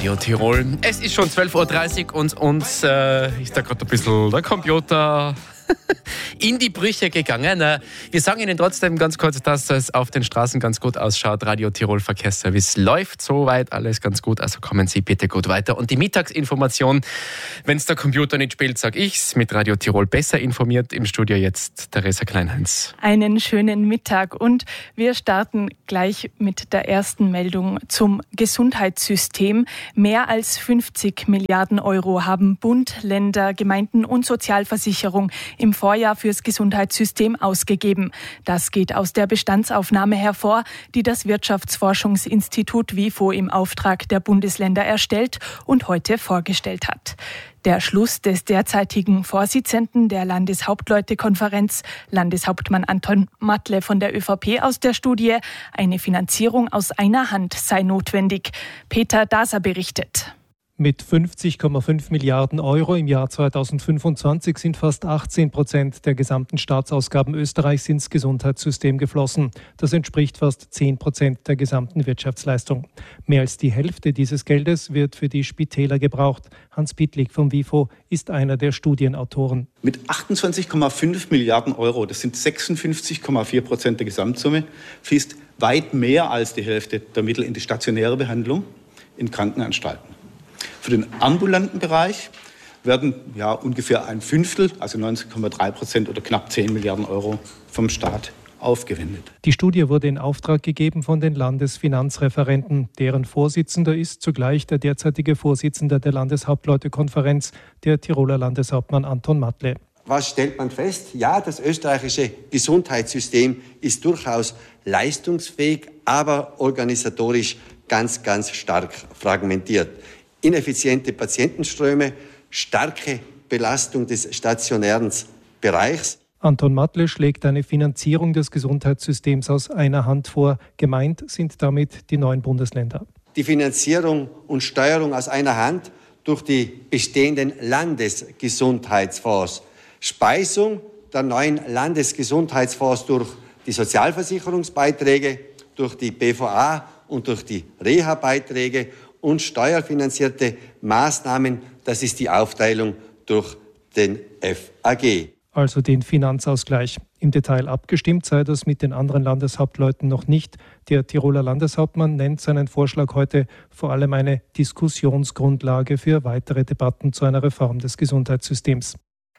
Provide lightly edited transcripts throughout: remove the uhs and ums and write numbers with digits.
Radio Tirol. Es ist schon 12.30 Uhr und uns ist da gerade ein bisschen der Computer in die Brüche gegangen. Wir sagen Ihnen trotzdem ganz kurz, dass es auf den Straßen ganz gut ausschaut. Radio Tirol Verkehrsservice läuft soweit alles ganz gut, also kommen Sie bitte gut weiter. Und die Mittagsinformation, wenn es der Computer nicht spielt, sage ich's, mit Radio Tirol besser informiert. Im Studio jetzt Theresa Kleinhans. Einen schönen Mittag und wir starten gleich mit der ersten Meldung zum Gesundheitssystem. Mehr als 50 Milliarden Euro haben Bund, Länder, Gemeinden und Sozialversicherung im Vorjahr fürs Gesundheitssystem ausgegeben. Das geht aus der Bestandsaufnahme hervor, die das Wirtschaftsforschungsinstitut WIFO im Auftrag der Bundesländer erstellt und heute vorgestellt hat. Der Schluss des derzeitigen Vorsitzenden der Landeshauptleutekonferenz, Landeshauptmann Anton Matle von der ÖVP aus der Studie, eine Finanzierung aus einer Hand sei notwendig. Peter Daser berichtet. Mit 50,5 Milliarden Euro im Jahr 2025 sind fast 18% der gesamten Staatsausgaben Österreichs ins Gesundheitssystem geflossen. Das entspricht fast 10% der gesamten Wirtschaftsleistung. Mehr als die Hälfte dieses Geldes wird für die Spitäler gebraucht. Hans Pittlik vom WIFO ist einer der Studienautoren. Mit 28,5 Milliarden Euro, das sind 56,4% der Gesamtsumme, fließt weit mehr als die Hälfte der Mittel in die stationäre Behandlung in Krankenanstalten. Für den ambulanten Bereich werden ungefähr ein Fünftel, also 19,3% oder knapp 10 Milliarden Euro vom Staat aufgewendet. Die Studie wurde in Auftrag gegeben von den Landesfinanzreferenten. Deren Vorsitzender ist zugleich der derzeitige Vorsitzende der Landeshauptleutekonferenz, der Tiroler Landeshauptmann Anton Matle. Was stellt man fest? Ja, das österreichische Gesundheitssystem ist durchaus leistungsfähig, aber organisatorisch ganz stark fragmentiert. Ineffiziente Patientenströme, starke Belastung des stationären Bereichs. Anton Matle schlägt eine Finanzierung des Gesundheitssystems aus einer Hand vor. Gemeint sind damit die 9 Bundesländer. Die Finanzierung und Steuerung aus einer Hand durch die bestehenden Landesgesundheitsfonds. Speisung der neuen Landesgesundheitsfonds durch die Sozialversicherungsbeiträge, durch die BVA und durch die Reha-Beiträge und steuerfinanzierte Maßnahmen, das ist die Aufteilung durch den FAG. Also den Finanzausgleich. Im Detail abgestimmt sei das mit den anderen Landeshauptleuten noch nicht. Der Tiroler Landeshauptmann nennt seinen Vorschlag heute vor allem eine Diskussionsgrundlage für weitere Debatten zu einer Reform des Gesundheitssystems.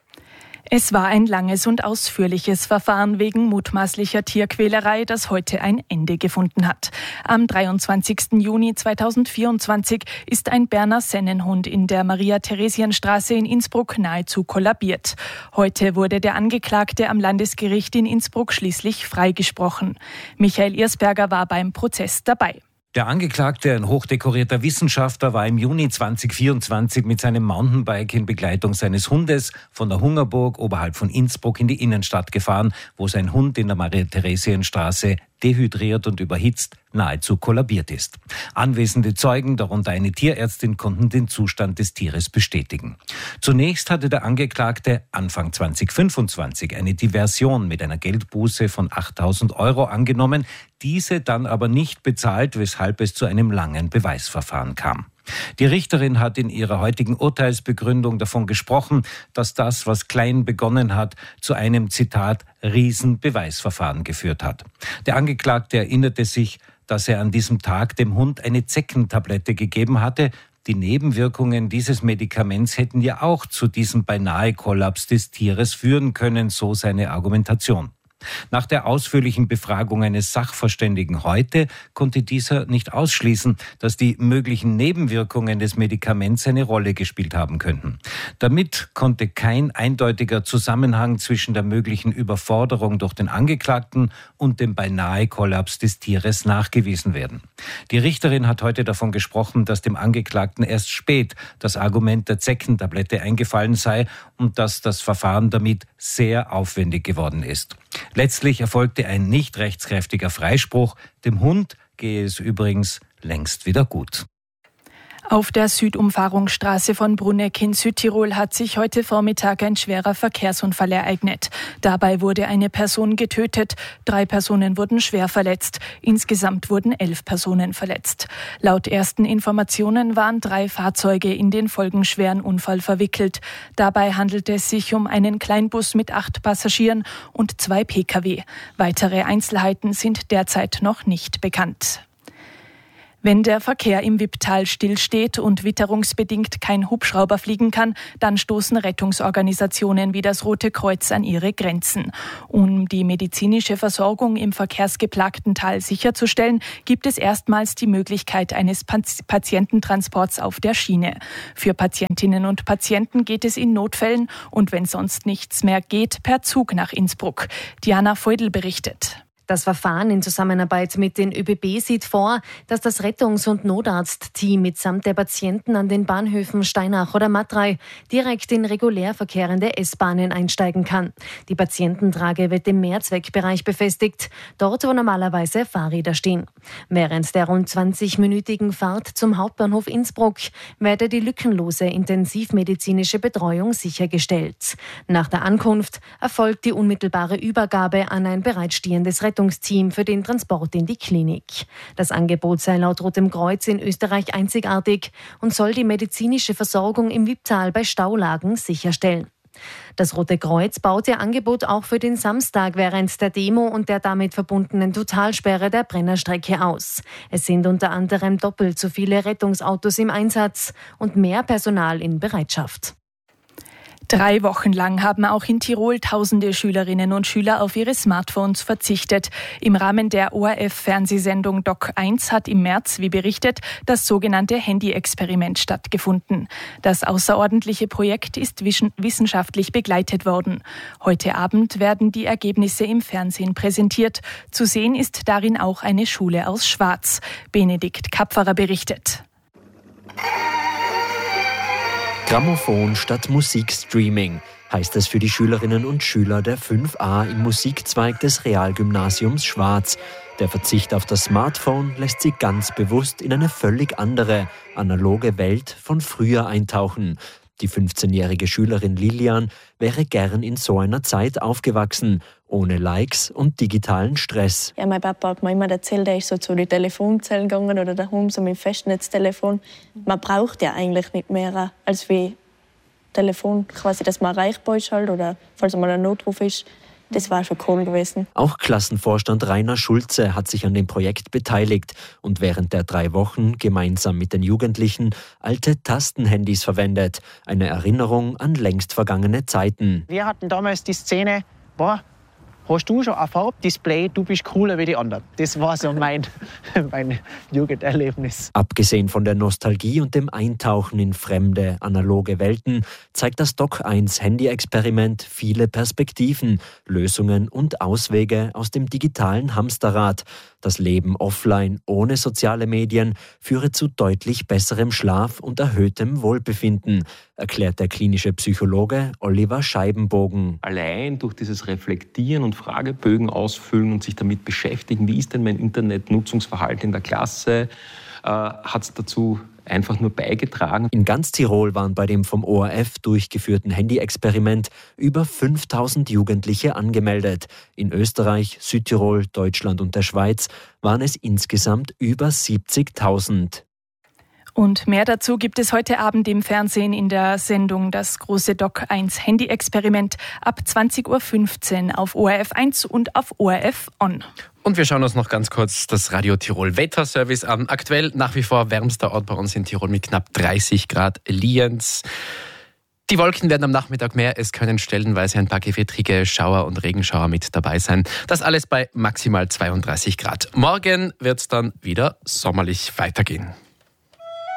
Es war ein langes und ausführliches Verfahren wegen mutmaßlicher Tierquälerei, das heute ein Ende gefunden hat. Am 23. Juni 2024 ist ein Berner Sennenhund in der Maria-Theresien-Straße in Innsbruck nahezu kollabiert. Heute wurde der Angeklagte am Landesgericht in Innsbruck schließlich freigesprochen. Michael Irsberger war beim Prozess dabei. Der Angeklagte, ein hochdekorierter Wissenschaftler, war im Juni 2024 mit seinem Mountainbike in Begleitung seines Hundes von der Hungerburg oberhalb von Innsbruck in die Innenstadt gefahren, wo sein Hund in der Maria-Theresien-Straße dehydriert und überhitzt nahezu kollabiert ist. Anwesende Zeugen, darunter eine Tierärztin, konnten den Zustand des Tieres bestätigen. Zunächst hatte der Angeklagte Anfang 2025 eine Diversion mit einer Geldbuße von 8.000 Euro angenommen, diese dann aber nicht bezahlt, weshalb es zu einem langen Beweisverfahren kam. Die Richterin hat in ihrer heutigen Urteilsbegründung davon gesprochen, dass das, was klein begonnen hat, zu einem, Zitat, Riesenbeweisverfahren geführt hat. Der Angeklagte erinnerte sich, dass er an diesem Tag dem Hund eine Zeckentablette gegeben hatte. Die Nebenwirkungen dieses Medikaments hätten ja auch zu diesem beinahe Kollaps des Tieres führen können, so seine Argumentation. Nach der ausführlichen Befragung eines Sachverständigen heute konnte dieser nicht ausschließen, dass die möglichen Nebenwirkungen des Medikaments eine Rolle gespielt haben könnten. Damit konnte kein eindeutiger Zusammenhang zwischen der möglichen Überforderung durch den Angeklagten und dem beinahe Kollaps des Tieres nachgewiesen werden. Die Richterin hat heute davon gesprochen, dass dem Angeklagten erst spät das Argument der Zeckentablette eingefallen sei und dass das Verfahren damit sehr aufwendig geworden ist. Letztlich erfolgte ein nicht rechtskräftiger Freispruch. Dem Hund gehe es übrigens längst wieder gut. Auf der Südumfahrungsstraße von Bruneck in Südtirol hat sich heute Vormittag ein schwerer Verkehrsunfall ereignet. Dabei wurde eine Person getötet, 3 Personen wurden schwer verletzt. Insgesamt wurden 11 Personen verletzt. Laut ersten Informationen waren 3 Fahrzeuge in den folgenschweren Unfall verwickelt. Dabei handelte es sich um einen Kleinbus mit 8 Passagieren und 2 Pkw. Weitere Einzelheiten sind derzeit noch nicht bekannt. Wenn der Verkehr im Wipptal stillsteht und witterungsbedingt kein Hubschrauber fliegen kann, dann stoßen Rettungsorganisationen wie das Rote Kreuz an ihre Grenzen. Um die medizinische Versorgung im verkehrsgeplagten Tal sicherzustellen, gibt es erstmals die Möglichkeit eines Patiententransports auf der Schiene. Für Patientinnen und Patienten geht es in Notfällen und wenn sonst nichts mehr geht, per Zug nach Innsbruck. Diana Feudel berichtet. Das Verfahren in Zusammenarbeit mit den ÖBB sieht vor, dass das Rettungs- und Notarztteam mitsamt der Patienten an den Bahnhöfen Steinach oder Matrei direkt in regulär verkehrende S-Bahnen einsteigen kann. Die Patiententrage wird im Mehrzweckbereich befestigt, dort wo normalerweise Fahrräder stehen. Während der rund 20-minütigen Fahrt zum Hauptbahnhof Innsbruck werde die lückenlose intensivmedizinische Betreuung sichergestellt. Nach der Ankunft erfolgt die unmittelbare Übergabe an ein bereitstehendes Rettungsteam für den Transport in die Klinik. Das Angebot sei laut Rotem Kreuz in Österreich einzigartig und soll die medizinische Versorgung im Wipptal bei Staulagen sicherstellen. Das Rote Kreuz baut ihr Angebot auch für den Samstag während der Demo und der damit verbundenen Totalsperre der Brennerstrecke aus. Es sind unter anderem doppelt so viele Rettungsautos im Einsatz und mehr Personal in Bereitschaft. 3 Wochen lang haben auch in Tirol tausende Schülerinnen und Schüler auf ihre Smartphones verzichtet. Im Rahmen der ORF-Fernsehsendung Doc 1 hat im März, wie berichtet, das sogenannte Handy-Experiment stattgefunden. Das außerordentliche Projekt ist wissenschaftlich begleitet worden. Heute Abend werden die Ergebnisse im Fernsehen präsentiert. Zu sehen ist darin auch eine Schule aus Schwaz. Benedikt Kapferer berichtet. Grammophon statt Musikstreaming heißt es für die Schülerinnen und Schüler der 5a im Musikzweig des Realgymnasiums Schwaz. Der Verzicht auf das Smartphone lässt sie ganz bewusst in eine völlig andere, analoge Welt von früher eintauchen. Die 15-jährige Schülerin Lilian wäre gern in so einer Zeit aufgewachsen, ohne Likes und digitalen Stress. Ja, mein Papa hat mir immer erzählt, er ist so zu den Telefonzellen gegangen oder daheim so mit dem Festnetztelefon. Man braucht ja eigentlich nicht mehr als wie Telefon, quasi, dass man erreichbar ist halt, oder falls mal ein Notruf ist. Das war schon cool gewesen. Auch Klassenvorstand Rainer Schulze hat sich an dem Projekt beteiligt und während der 3 Wochen gemeinsam mit den Jugendlichen alte Tastenhandys verwendet. Eine Erinnerung an längst vergangene Zeiten. Wir hatten damals die Szene, hast du schon ein Farbdisplay, du bist cooler wie die anderen. Das war so mein Jugenderlebnis. Abgesehen von der Nostalgie und dem Eintauchen in fremde, analoge Welten, zeigt das Doc 1 Handy-Experiment viele Perspektiven, Lösungen und Auswege aus dem digitalen Hamsterrad. Das Leben offline ohne soziale Medien führe zu deutlich besserem Schlaf und erhöhtem Wohlbefinden, erklärt der klinische Psychologe Oliver Scheibenbogen. Allein durch dieses Reflektieren und Fragebögen ausfüllen und sich damit beschäftigen, wie ist denn mein Internetnutzungsverhalten in der Klasse, hat es dazu einfach nur beigetragen. In ganz Tirol waren bei dem vom ORF durchgeführten Handy-Experiment über 5000 Jugendliche angemeldet. In Österreich, Südtirol, Deutschland und der Schweiz waren es insgesamt über 70.000. Und mehr dazu gibt es heute Abend im Fernsehen in der Sendung Das große Doc 1 Handy-Experiment ab 20.15 Uhr auf ORF 1 und auf ORF On. Und wir schauen uns noch ganz kurz das Radio Tirol Wetterservice an. Aktuell nach wie vor wärmster Ort bei uns in Tirol mit knapp 30 Grad Lienz. Die Wolken werden am Nachmittag mehr. Es können stellenweise ein paar gewittrige Schauer und Regenschauer mit dabei sein. Das alles bei maximal 32 Grad. Morgen wird es dann wieder sommerlich weitergehen.